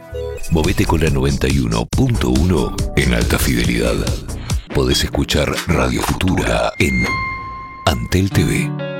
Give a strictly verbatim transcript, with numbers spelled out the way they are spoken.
Movete con la noventa y uno punto uno en alta fidelidad. Podés escuchar Radio Futura en Antel T V.